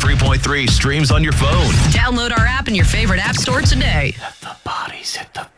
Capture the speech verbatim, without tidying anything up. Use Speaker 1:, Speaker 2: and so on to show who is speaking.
Speaker 1: three point three streams on your phone.
Speaker 2: Download our app in your favorite app store today.
Speaker 1: Let the bodies hit the